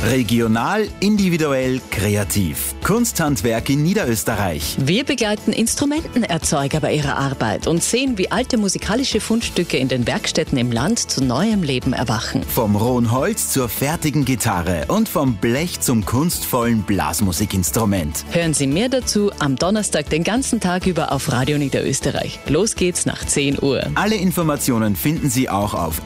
Regional, individuell, kreativ. Kunsthandwerk in Niederösterreich. Wir begleiten Instrumentenerzeuger bei ihrer Arbeit und sehen, wie alte musikalische Fundstücke in den Werkstätten im Land zu neuem Leben erwachen. Vom rohen Holz zur fertigen Gitarre und vom Blech zum kunstvollen Blasmusikinstrument. Hören Sie mehr dazu am Donnerstag den ganzen Tag über auf Radio Niederösterreich. Los geht's nach 10 Uhr. Alle Informationen finden Sie auch auf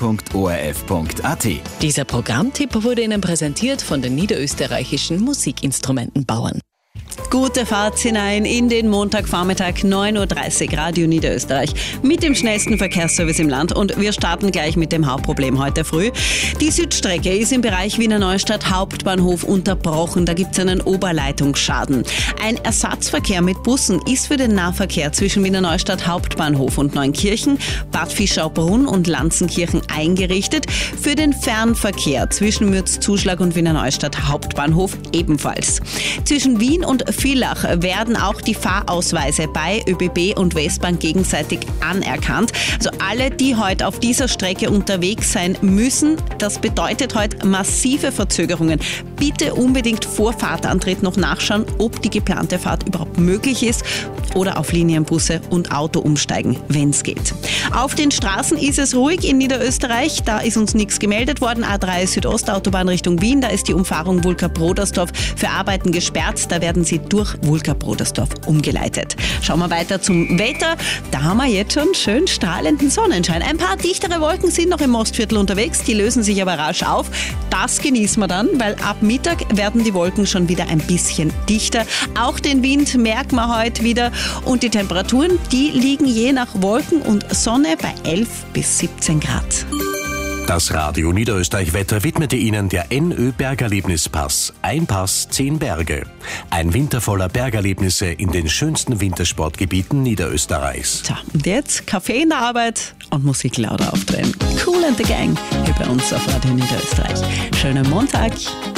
noi.orf.at. Dieser Programmtipp wurde Ihnen präsentiert von den niederösterreichischen Musikinstrumentenbauern. Gute Fahrt hinein in den Montagvormittag, 9.30 Uhr, Radio Niederösterreich mit dem schnellsten Verkehrsservice im Land. Und wir starten gleich mit dem Hauptproblem heute früh. Die Südstrecke ist im Bereich Wiener Neustadt Hauptbahnhof unterbrochen. Da gibt es einen Oberleitungsschaden. Ein Ersatzverkehr mit Bussen ist für den Nahverkehr zwischen Wiener Neustadt Hauptbahnhof und Neunkirchen, Bad Fischaubrunn und Lanzenkirchen eingerichtet. Für den Fernverkehr zwischen Mürzzuschlag und Wiener Neustadt Hauptbahnhof ebenfalls. Zwischen Wien und Villach werden auch die Fahrausweise bei ÖBB und Westbahn gegenseitig anerkannt. Also alle, die heute auf dieser Strecke unterwegs sein müssen, das bedeutet heute massive Verzögerungen. Bitte unbedingt vor Fahrtantritt noch nachschauen, ob die geplante Fahrt überhaupt möglich ist oder auf Linienbusse und Auto umsteigen, wenn es geht. Auf den Straßen ist es ruhig in Niederösterreich, da ist uns nichts gemeldet worden. A3 Südostautobahn Richtung Wien, da ist die Umfahrung Vulka-Brodersdorf für Arbeiten gesperrt, da werden sie durch Vulka-Brodersdorf umgeleitet. Schauen wir weiter zum Wetter. Da haben wir jetzt schon schön strahlenden Sonnenschein. Ein paar dichtere Wolken sind noch im Mostviertel unterwegs, die lösen sich aber rasch auf. Das genießen wir dann, weil ab Mittag werden die Wolken schon wieder ein bisschen dichter. Auch den Wind merken wir heute wieder und die Temperaturen, die liegen je nach Wolken und Sonne bei 11 bis 17 Grad. Das Radio Niederösterreich Wetter widmete Ihnen der NÖ Bergerlebnispass. Ein Pass, 10 Berge. Ein Winter voller Bergerlebnisse in den schönsten Wintersportgebieten Niederösterreichs. Tja, und jetzt Kaffee in der Arbeit und Musik lauter aufdrehen. Cool and the Gang hier bei uns auf Radio Niederösterreich. Schönen Montag.